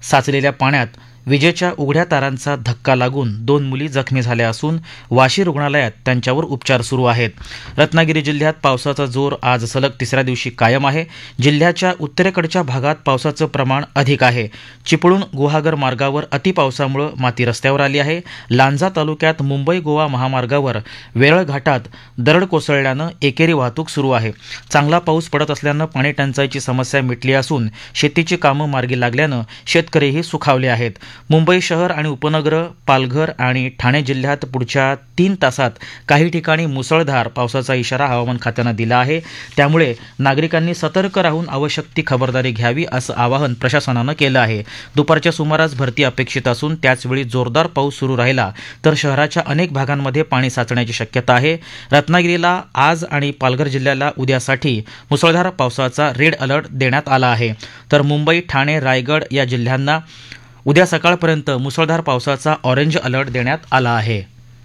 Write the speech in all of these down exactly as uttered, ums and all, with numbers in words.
साचलेल्या पाण्यात विजेच्या उघड्या तारांचा धक्का लागून दोन मुली जखमी झाल्या असून वाशी रुग्णालयात त्यांच्यावर उपचार सुरू आहेत. रत्नागिरी जिल्ह्यात पावसाचा जोर आज सलग तिसऱ्या दिवशी कायम आहे. जिल्ह्याच्या उत्तरेकडच्या भागात पावसाचं प्रमाण अधिक आहे. चिपळूण गुहागर मार्गावर अतिपावसामुळे माती रस्त्यावर आली आहे. लांजा तालुक्यात मुंबई गोवा महामार्गावर वेरळ घाटात दरड कोसळल्यानं एकेरी वाहतूक सुरू आहे. चांगला पाऊस पडत असल्यानं पाणी टंचाईची समस्या मिटली असून शेतीची कामं मार्गी लागल्यानं शेतकरीही सुखावले आहेत. मुंबई शहर आणि उपनगर, पालघर आणि ठाणे जिल्ह्यात पुढच्या तीन तासात काही ठिकाणी मुसळधार पावसाचा इशारा हवामान खात्यानं दिला आहे. त्यामुळे नागरिकांनी सतर्क राहून आवश्यक ती खबरदारी घ्यावी असं आवाहन प्रशासनानं केलं आहे. दुपारच्या सुमारास भरती अपेक्षित असून त्याचवेळी जोरदार पाऊस सुरू राहिला तर शहराच्या अनेक भागांमध्ये पाणी साचण्याची शक्यता आहे. रत्नागिरीला आज आणि पालघर जिल्ह्याला उद्यासाठी मुसळधार पावसाचा रेड अलर्ट देण्यात आला आहे. तर मुंबई, ठाणे, रायगड या जिल्ह्यांना उद्या सकाळपर्यंत मुसळधार पावसाचा ऑरेंज अलर्ट देण्यात आला आहे.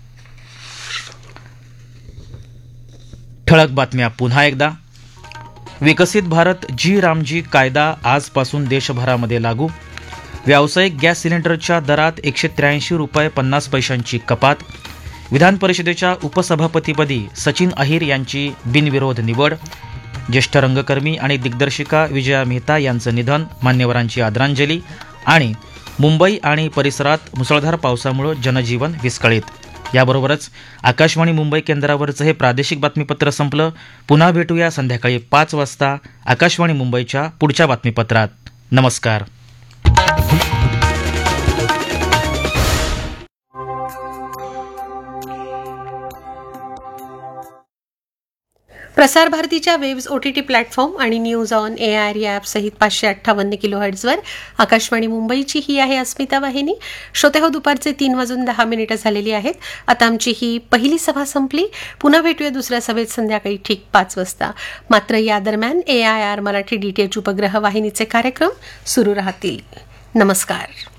ठळक बातम्या पुन्हा एकदा. विकसित भारत जी रामजी कायदा आजपासून देशभरामध्ये लागू. व्यावसायिक गॅस सिलेंडरच्या दरात एकशे त्र्याऐंशी रुपये पन्नास पैशांची कपात. विधान परिषदेच्या उपसभापतीपदी सचिन अहिर यांची बिनविरोध निवड. ज्येष्ठ रंगकर्मी आणि दिग्दर्शिका विजया मेहता यांचं निधन, मान्यवरांची आदरांजली. आणि मुंबई आणि परिसरात मुसळधार पावसामुळे जनजीवन विस्कळीत. याबरोबरच आकाशवाणी मुंबई केंद्रावरचं हे प्रादेशिक बातमीपत्र संपलं. पुन्हा भेटूया संध्याकाळी पाच वाजता आकाशवाणी मुंबईच्या पुढच्या बातमीपत्रात. नमस्कार. प्रसार भारतीच्या वेब्स ओटीटी प्लॅटफॉर्म आणि न्यूज ऑन ए आर या ॲपसहित पाचशे अठ्ठावन्न किलो हर्ट्झवर आकाशवाणी मुंबईची ही आहे अस्मिता वाहिनी. श्रोते हो, दुपारचे तीन वाजून दहा मिनिटं झालेली आहेत. आता आमची ही पहिली सभा संपली. पुन्हा भेटूया दुसऱ्या सभेत संध्याकाळी ठीक पाच वाजता. मात्र या दरम्यान ए आय आर मराठी डीटीएच उपग्रह वाहिनीचे कार्यक्रम सुरू राहतील. नमस्कार.